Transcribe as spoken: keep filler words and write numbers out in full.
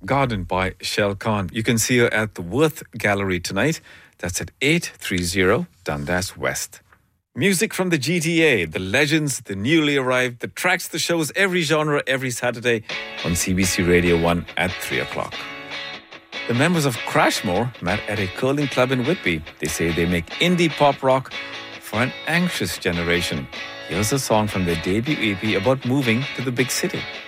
Garden by Shell Khan. You can see her at the Worth Gallery tonight. That's at eight thirty Dundas West. Music from the G T A, the legends, the newly arrived, the tracks, the shows, every genre, every Saturday on C B C Radio one at three o'clock. The members of Crashmore met at a curling club in Whitby. They say they make indie pop rock for an anxious generation. Here's a song from their debut E P about moving to the big city.